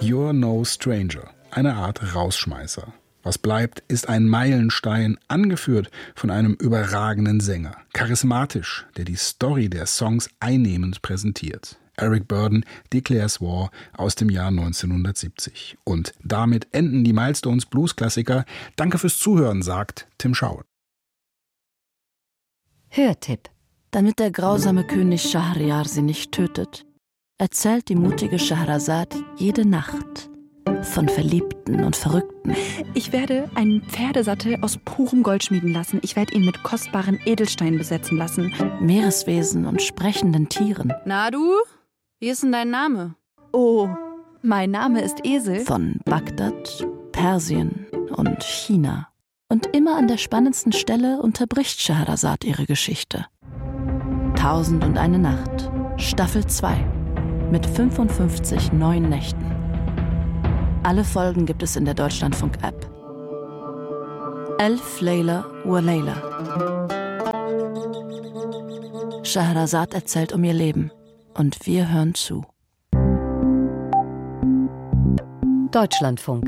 You're no stranger, eine Art Rausschmeißer. Was bleibt, ist ein Meilenstein, angeführt von einem überragenden Sänger. Charismatisch, der die Story der Songs einnehmend präsentiert. Eric Burdon, Declares War aus dem Jahr 1970. Und damit enden die Milestones Blues-Klassiker. Danke fürs Zuhören, sagt Tim Schauer. Hörtipp. Damit der grausame König Schahryar sie nicht tötet, erzählt die mutige Scheherazad jede Nacht von Verliebten und Verrückten. Ich werde einen Pferdesattel aus purem Gold schmieden lassen. Ich werde ihn mit kostbaren Edelsteinen besetzen lassen. Meereswesen und sprechenden Tieren. Na du? Wie ist denn dein Name? Oh, mein Name ist Esel. Von Bagdad, Persien und China. Und immer an der spannendsten Stelle unterbricht Scheherazad ihre Geschichte. 1001 Nacht, Staffel 2, mit 55 neuen Nächten. Alle Folgen gibt es in der Deutschlandfunk-App. Elf Layla wa Layla. Scheherazad erzählt um ihr Leben und wir hören zu. Deutschlandfunk.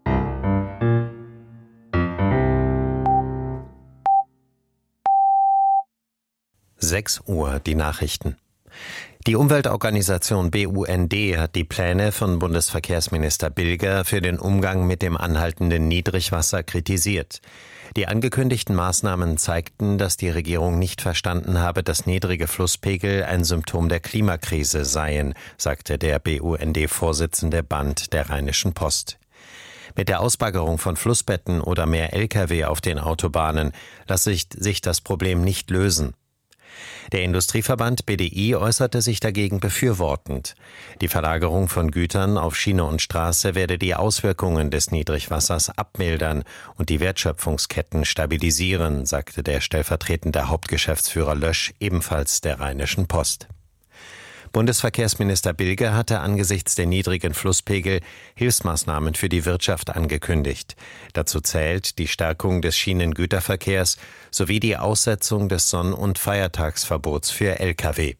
Sechs Uhr, die Nachrichten. Die Umweltorganisation BUND hat die Pläne von Bundesverkehrsminister Bilger für den Umgang mit dem anhaltenden Niedrigwasser kritisiert. Die angekündigten Maßnahmen zeigten, dass die Regierung nicht verstanden habe, dass niedrige Flusspegel ein Symptom der Klimakrise seien, sagte der BUND-Vorsitzende Band der Rheinischen Post. Mit der Ausbaggerung von Flussbetten oder mehr Lkw auf den Autobahnen lasse sich das Problem nicht lösen. Der Industrieverband BDI äußerte sich dagegen befürwortend. Die Verlagerung von Gütern auf Schiene und Straße werde die Auswirkungen des Niedrigwassers abmildern und die Wertschöpfungsketten stabilisieren, sagte der stellvertretende Hauptgeschäftsführer Lösch, ebenfalls der Rheinischen Post. Bundesverkehrsminister Bilger hatte angesichts der niedrigen Flusspegel Hilfsmaßnahmen für die Wirtschaft angekündigt. Dazu zählt die Stärkung des Schienengüterverkehrs sowie die Aussetzung des Sonn- und Feiertagsverbots für Lkw.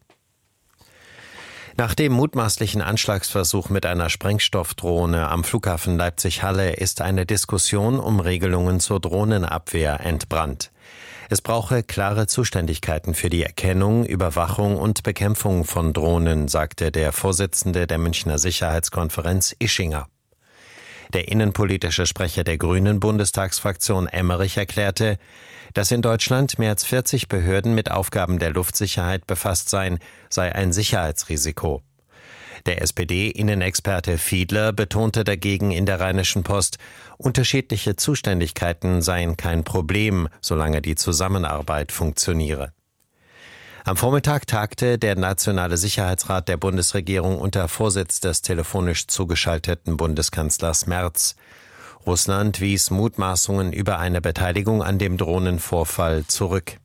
Nach dem mutmaßlichen Anschlagsversuch mit einer Sprengstoffdrohne am Flughafen Leipzig-Halle ist eine Diskussion um Regelungen zur Drohnenabwehr entbrannt. Es brauche klare Zuständigkeiten für die Erkennung, Überwachung und Bekämpfung von Drohnen, sagte der Vorsitzende der Münchner Sicherheitskonferenz Ischinger. Der innenpolitische Sprecher der Grünen Bundestagsfraktion Emmerich erklärte, dass in Deutschland mehr als 40 Behörden mit Aufgaben der Luftsicherheit befasst seien, sei ein Sicherheitsrisiko. Der SPD-Innenexperte Fiedler betonte dagegen in der Rheinischen Post, unterschiedliche Zuständigkeiten seien kein Problem, solange die Zusammenarbeit funktioniere. Am Vormittag tagte der Nationale Sicherheitsrat der Bundesregierung unter Vorsitz des telefonisch zugeschalteten Bundeskanzlers Merz. Russland wies Mutmaßungen über eine Beteiligung an dem Drohnenvorfall zurück.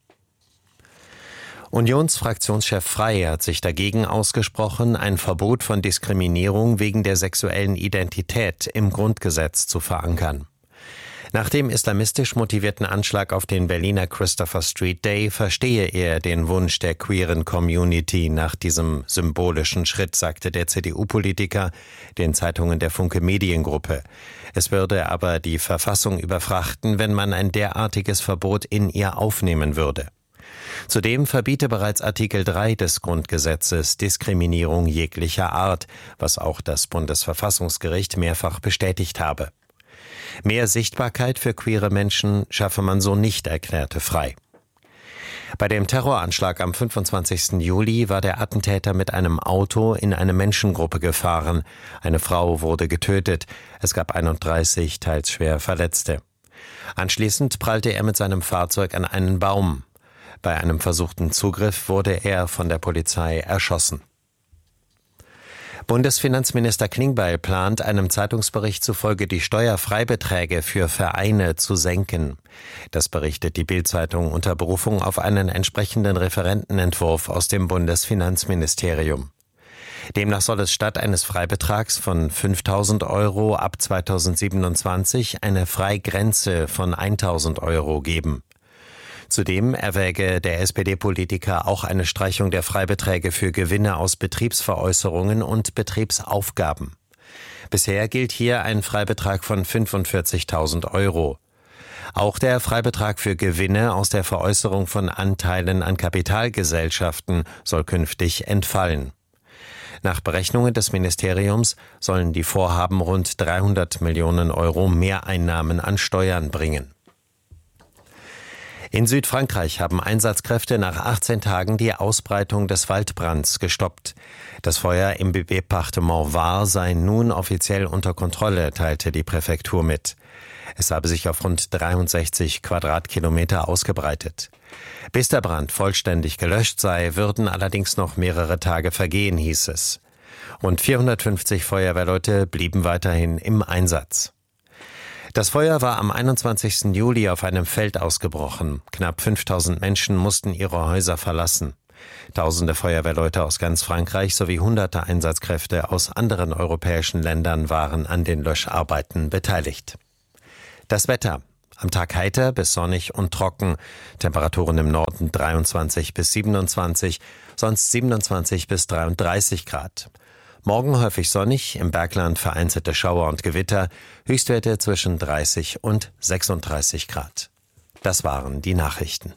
Unionsfraktionschef Frey hat sich dagegen ausgesprochen, ein Verbot von Diskriminierung wegen der sexuellen Identität im Grundgesetz zu verankern. Nach dem islamistisch motivierten Anschlag auf den Berliner Christopher Street Day verstehe er den Wunsch der queeren Community nach diesem symbolischen Schritt, sagte der CDU-Politiker den Zeitungen der Funke Mediengruppe. Es würde aber die Verfassung überfrachten, wenn man ein derartiges Verbot in ihr aufnehmen würde. Zudem verbiete bereits Artikel 3 des Grundgesetzes Diskriminierung jeglicher Art, was auch das Bundesverfassungsgericht mehrfach bestätigt habe. Mehr Sichtbarkeit für queere Menschen schaffe man so nicht, erklärte Frey. Bei dem Terroranschlag am 25. Juli war der Attentäter mit einem Auto in eine Menschengruppe gefahren. Eine Frau wurde getötet. Es gab 31 teils schwer Verletzte. Anschließend prallte er mit seinem Fahrzeug an einen Baum. Bei einem versuchten Zugriff wurde er von der Polizei erschossen. Bundesfinanzminister Klingbeil plant, einem Zeitungsbericht zufolge die Steuerfreibeträge für Vereine zu senken. Das berichtet die Bild-Zeitung unter Berufung auf einen entsprechenden Referentenentwurf aus dem Bundesfinanzministerium. Demnach soll es statt eines Freibetrags von 5.000 Euro ab 2027 eine Freigrenze von 1.000 Euro geben. Zudem erwäge der SPD-Politiker auch eine Streichung der Freibeträge für Gewinne aus Betriebsveräußerungen und Betriebsaufgaben. Bisher gilt hier ein Freibetrag von 45.000 Euro. Auch der Freibetrag für Gewinne aus der Veräußerung von Anteilen an Kapitalgesellschaften soll künftig entfallen. Nach Berechnungen des Ministeriums sollen die Vorhaben rund 300 Millionen Euro Mehreinnahmen an Steuern bringen. In Südfrankreich haben Einsatzkräfte nach 18 Tagen die Ausbreitung des Waldbrands gestoppt. Das Feuer im Departement Var sei nun offiziell unter Kontrolle, teilte die Präfektur mit. Es habe sich auf rund 63 Quadratkilometer ausgebreitet. Bis der Brand vollständig gelöscht sei, würden allerdings noch mehrere Tage vergehen, hieß es. Rund 450 Feuerwehrleute blieben weiterhin im Einsatz. Das Feuer war am 21. Juli auf einem Feld ausgebrochen. Knapp 5000 Menschen mussten ihre Häuser verlassen. Tausende Feuerwehrleute aus ganz Frankreich sowie hunderte Einsatzkräfte aus anderen europäischen Ländern waren an den Löscharbeiten beteiligt. Das Wetter. Am Tag heiter bis sonnig und trocken. Temperaturen im Norden 23 bis 27, sonst 27 bis 33 Grad. Morgen häufig sonnig, im Bergland vereinzelte Schauer und Gewitter, Höchstwerte zwischen 30 und 36 Grad. Das waren die Nachrichten.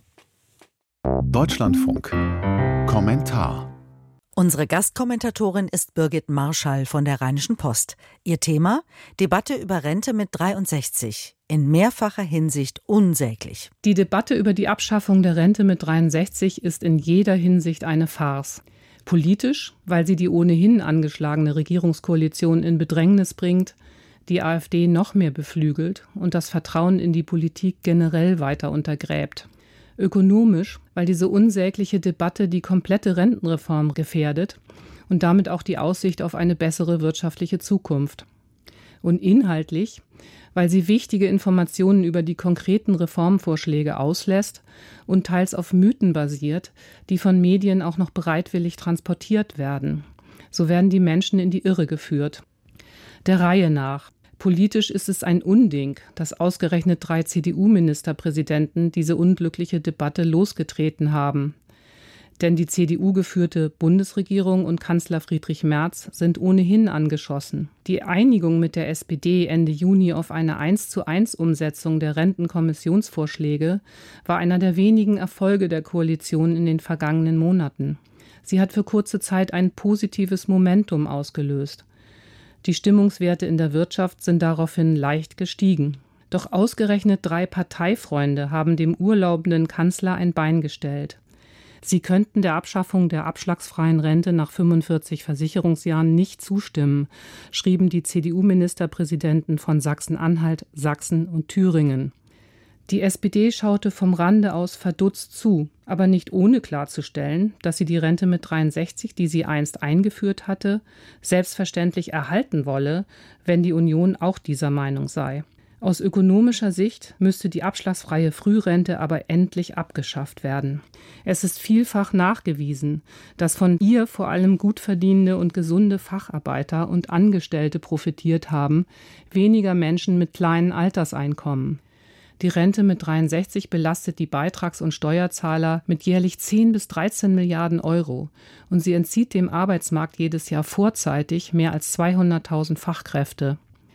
Deutschlandfunk. Kommentar. Unsere Gastkommentatorin ist Birgit Marschall von der Rheinischen Post. Ihr Thema: Debatte über Rente mit 63. In mehrfacher Hinsicht unsäglich. Die Debatte über die Abschaffung der Rente mit 63 ist in jeder Hinsicht eine Farce. Politisch, weil sie die ohnehin angeschlagene Regierungskoalition in Bedrängnis bringt, die AfD noch mehr beflügelt und das Vertrauen in die Politik generell weiter untergräbt. Ökonomisch, weil diese unsägliche Debatte die komplette Rentenreform gefährdet und damit auch die Aussicht auf eine bessere wirtschaftliche Zukunft. Und inhaltlich, weil sie wichtige Informationen über die konkreten Reformvorschläge auslässt und teils auf Mythen basiert, die von Medien auch noch bereitwillig transportiert werden. So werden die Menschen in die Irre geführt. Der Reihe nach. Politisch ist es ein Unding, dass ausgerechnet 3 CDU-Ministerpräsidenten diese unglückliche Debatte losgetreten haben. Denn die CDU-geführte Bundesregierung und Kanzler Friedrich Merz sind ohnehin angeschossen. Die Einigung mit der SPD Ende Juni auf eine 1:1 Umsetzung der Rentenkommissionsvorschläge war einer der wenigen Erfolge der Koalition in den vergangenen Monaten. Sie hat für kurze Zeit ein positives Momentum ausgelöst. Die Stimmungswerte in der Wirtschaft sind daraufhin leicht gestiegen. Doch ausgerechnet 3 Parteifreunde haben dem urlaubenden Kanzler ein Bein gestellt. Sie könnten der Abschaffung der abschlagsfreien Rente nach 45 Versicherungsjahren nicht zustimmen, schrieben die CDU-Ministerpräsidenten von Sachsen-Anhalt, Sachsen und Thüringen. Die SPD schaute vom Rande aus verdutzt zu, aber nicht ohne klarzustellen, dass sie die Rente mit 63, die sie einst eingeführt hatte, selbstverständlich erhalten wolle, wenn die Union auch dieser Meinung sei. Aus ökonomischer Sicht müsste die abschlagsfreie Frührente aber endlich abgeschafft werden. Es ist vielfach nachgewiesen, dass von ihr vor allem gut verdienende und gesunde Facharbeiter und Angestellte profitiert haben, weniger Menschen mit kleinen Alterseinkommen. Die Rente mit 63 belastet die Beitrags- und Steuerzahler mit jährlich 10 bis 13 Milliarden Euro und sie entzieht dem Arbeitsmarkt jedes Jahr vorzeitig mehr als 200.000 Fachkräfte.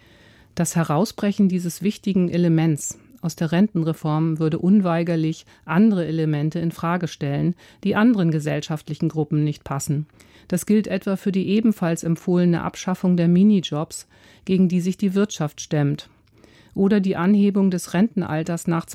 Das Herausbrechen dieses wichtigen Elements aus der Rentenreform würde unweigerlich andere Elemente in Frage stellen, die anderen gesellschaftlichen Gruppen nicht passen. Das gilt etwa für die ebenfalls empfohlene Abschaffung der Minijobs, gegen die sich die Wirtschaft stemmt. Oder die Anhebung des Rentenalters nach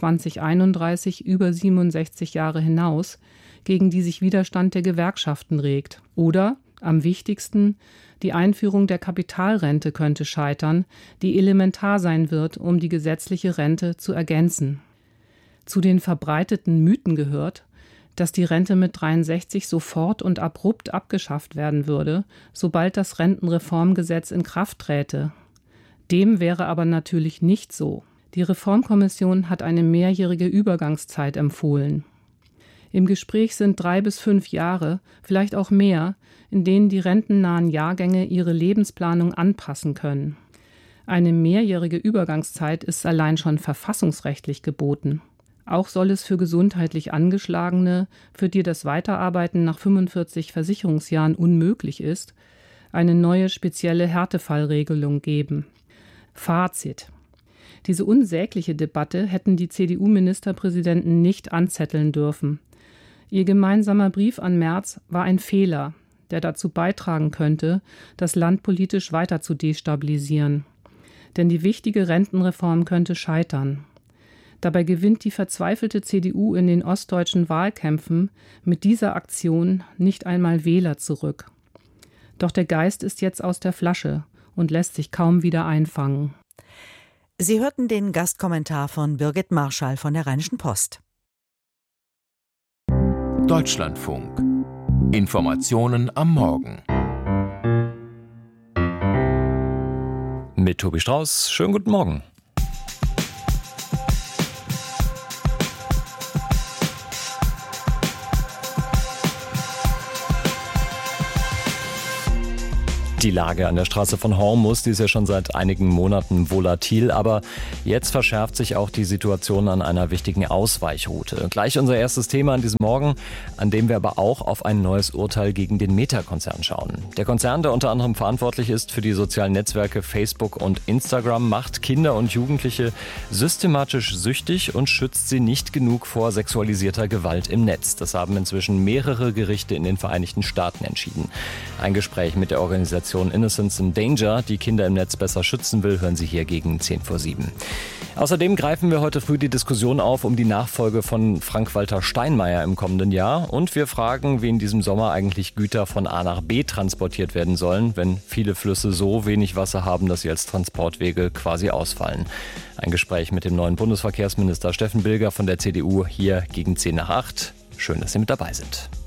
2031 über 67 Jahre hinaus, gegen die sich Widerstand der Gewerkschaften regt. Oder, am wichtigsten, die Einführung der Kapitalrente könnte scheitern, die elementar sein wird, um die gesetzliche Rente zu ergänzen. Zu den verbreiteten Mythen gehört, dass die Rente mit 63 sofort und abrupt abgeschafft werden würde, sobald das Rentenreformgesetz in Kraft träte. Dem wäre aber natürlich nicht so. Die Reformkommission hat eine mehrjährige Übergangszeit empfohlen. Im Gespräch sind 3 bis 5 Jahre, vielleicht auch mehr, in denen die rentennahen Jahrgänge ihre Lebensplanung anpassen können. Eine mehrjährige Übergangszeit ist allein schon verfassungsrechtlich geboten. Auch soll es für gesundheitlich Angeschlagene, für die das Weiterarbeiten nach 45 Versicherungsjahren unmöglich ist, eine neue spezielle Härtefallregelung geben. Fazit: Diese unsägliche Debatte hätten die CDU-Ministerpräsidenten nicht anzetteln dürfen. Ihr gemeinsamer Brief an Merz war ein Fehler, der dazu beitragen könnte, das Land politisch weiter zu destabilisieren. Denn die wichtige Rentenreform könnte scheitern. Dabei gewinnt die verzweifelte CDU in den ostdeutschen Wahlkämpfen mit dieser Aktion nicht einmal Wähler zurück. Doch der Geist ist jetzt aus der Flasche und lässt sich kaum wieder einfangen. Sie hörten den Gastkommentar von Birgit Marschall von der Rheinischen Post. Deutschlandfunk. Informationen am Morgen. Mit Tobi Strauß. Schönen guten Morgen. Die Lage an der Straße von Hormuz, die ist ja schon seit einigen Monaten volatil, aber jetzt verschärft sich auch die Situation an einer wichtigen Ausweichroute. Gleich unser erstes Thema an diesem Morgen, an dem wir aber auch auf ein neues Urteil gegen den Meta-Konzern schauen. Der Konzern, der unter anderem verantwortlich ist für die sozialen Netzwerke Facebook und Instagram, macht Kinder und Jugendliche systematisch süchtig und schützt sie nicht genug vor sexualisierter Gewalt im Netz. Das haben inzwischen mehrere Gerichte in den Vereinigten Staaten entschieden. Ein Gespräch mit der Organisation Innocence in Danger, die Kinder im Netz besser schützen will, hören Sie hier gegen 7:10. Außerdem greifen wir heute früh die Diskussion auf um die Nachfolge von Frank-Walter Steinmeier im kommenden Jahr. Und wir fragen, wie in diesem Sommer eigentlich Güter von A nach B transportiert werden sollen, wenn viele Flüsse so wenig Wasser haben, dass sie als Transportwege quasi ausfallen. Ein Gespräch mit dem neuen Bundesverkehrsminister Steffen Bilger von der CDU hier gegen 7:50. Schön, dass Sie mit dabei sind.